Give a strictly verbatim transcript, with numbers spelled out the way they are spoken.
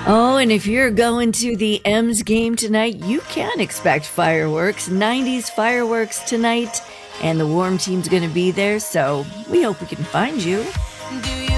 Oh, and if you're going to the M's game tonight, you can expect fireworks. nineties fireworks tonight, and the warm team's going to be there, so we hope we can find you. Do